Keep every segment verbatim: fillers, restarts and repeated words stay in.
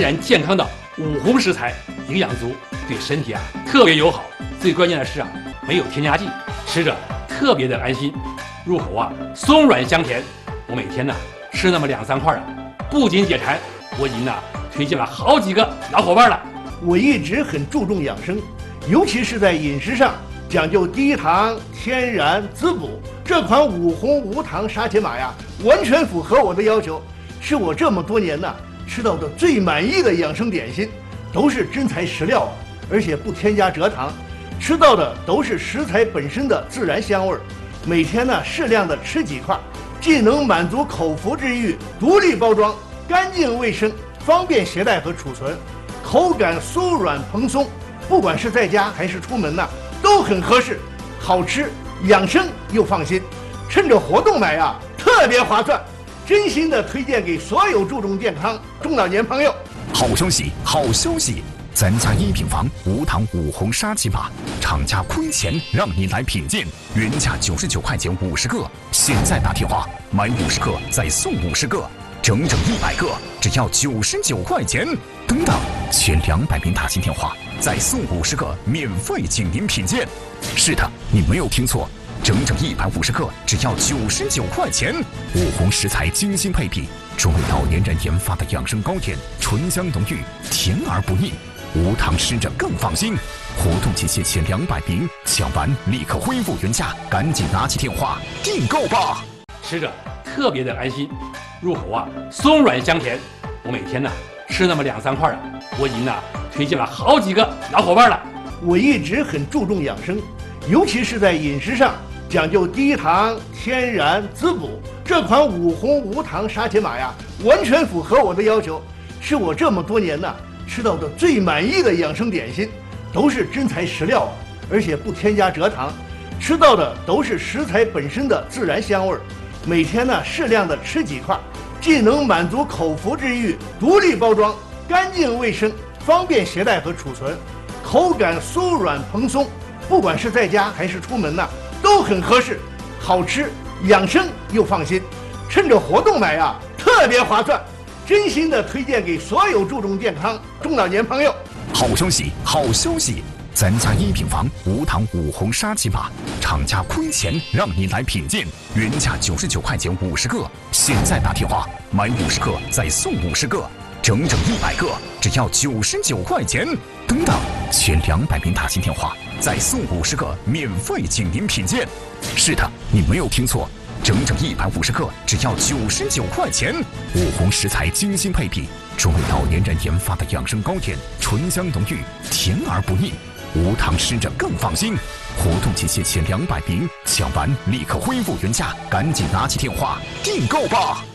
然健康的五红食材，营养足，对身体啊特别友好。最关键的是啊，没有添加剂，吃着特别的安心，入口啊松软香甜。我每天呢吃那么两三块啊，不仅解馋，我已经呢推荐了好几个老伙伴了。 我一直很注重养生，尤其是在饮食上讲究低糖、天然、滋补。这款五红无糖沙琪玛呀，完全符合我的要求，是我这么多年呢吃到的最满意的养生点心，都是真材实料，而且不添加蔗糖，吃到的都是食材本身的自然香味。每天呢适量的吃几块，既能满足口腹之欲，独立包装，干净卫生，方便携带和储存，口感酥软蓬松，不管是在家还是出门呢，都很合适，好吃、养生又放心。趁着活动买啊，特别划算，真心的推荐给所有注重健康中老年朋友。 好消息，好消息！咱家一品房无糖五红沙琪玛，厂家亏钱让你来品鉴，原价九十九块钱五十个，现在打电话买五十个再送五十个，整整一百个，只要九十九块钱。等等，前两百名打进电话再送五十个，免费请您品鉴。是的，你没有听错，整整一百五十个，只要九十九块钱。五红食材精心配比，专为老年人研发的养生糕点，醇香浓郁，甜而不腻。无糖吃着更放心，活动期限前两百名，抢完立刻恢复原价，赶紧拿起电话订购吧！ 吃着特别的安心，入口啊松软香甜。我每天呢吃那么两三块啊，我已经呢推荐了好几个老伙伴了。 我一直很注重养生，尤其是在饮食上讲究低糖、天然、滋补。这款五红无糖沙琪玛呀，完全符合我的要求，是我这么多年呢吃到的最满意的养生点心，都是真材实料，而且不添加蔗糖，吃到的都是食材本身的自然香味。每天呢适量的吃几块，既能满足口腹之欲，独立包装，干净卫生，方便携带和储存，口感酥软蓬松，不管是在家还是出门呢，都很合适，好吃、养生又放心。趁着活动买啊，特别划算，真心的推荐给所有注重健康中老年朋友。 好消息，好消息！咱家一品房无糖五红沙琪玛，厂家亏钱让你来品鉴，原价九十九块钱五十个，现在打电话买五十个再送五十个，整整一百个，只要九十九块钱。等等，前两百名打进电话再送五十个，免费请您品鉴。是的，你没有听错，整整一百五十个，只要九十九块钱。五红食材精心配比，专为老年人研发的养生糕点，醇香浓郁，甜而不腻。无糖吃着更放心，活动期限前两百名，抢完立刻恢复原价，赶紧拿起电话订购吧！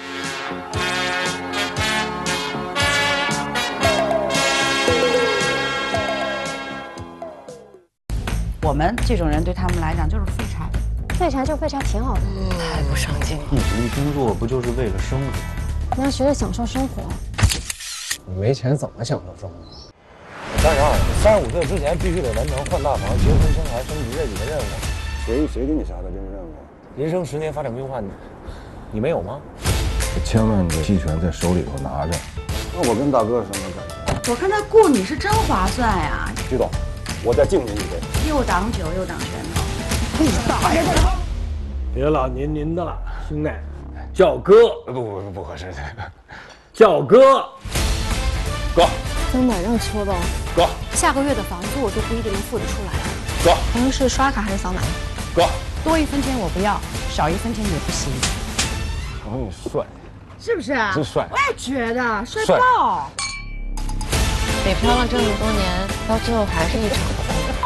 我们这种人对他们来讲就是废柴， 废柴就废柴挺好的， 太不上进了。 你努力工作不就是为了生活？ 你要学着享受生活。 你没钱怎么享受生活？ 三十二，三十五岁之前必须得完成换大房、结婚、生孩、升级这几个任务。 谁谁给你下的这个任务？ 人生十年发展规划，你你没有吗？ 千万个期权在手里头拿着。那我跟大哥什么感觉？我看他雇你是真划算呀。 徐总，我再敬您一杯。 又挡酒又挡拳头。 你大爷的！别老您您的了，兄弟，叫哥。 不不不不合适， 叫哥。哥。 真的让说吧。 哥。 下个月的房租我就不一定能付得出来。 哥。 您是刷卡还是扫码？ 哥。 多一分钱我不要，少一分钱也不行。 我你帅。 是不是啊？ 真帅。 我也觉得帅爆。 北漂了这么多年，到最后还是一场空。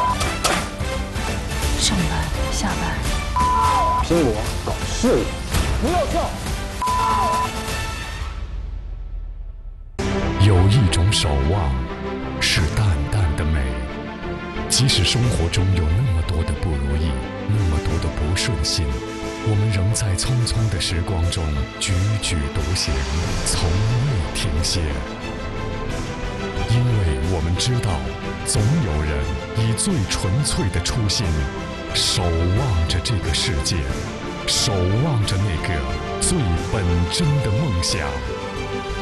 上班下班， 拼搏搞事业， 不要笑。 有一种守望，是淡淡的美。即使生活中有那么多的不如意，那么多的不顺心，我们仍在匆匆的时光中踽踽独行，从未停歇。因为我们知道，总有人以最纯粹的初心，守望着这个世界，守望着那个最本真的梦想。